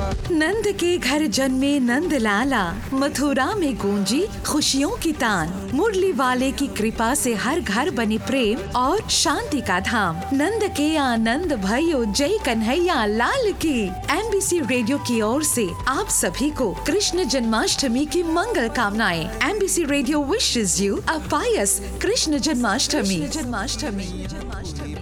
नंद के घर जन्मे नंद लाला, मथुरा में गूंजी खुशियों की तान। मुरली वाले की कृपा से हर घर बने प्रेम और शांति का धाम। नंद के आनंद भयो, जय कन्हैया लाल की। MBC रेडियो की ओर से आप सभी को कृष्ण जन्माष्टमी की मंगल कामनाएं। MBC radio wishes you a Payas Krishna Janmashtami.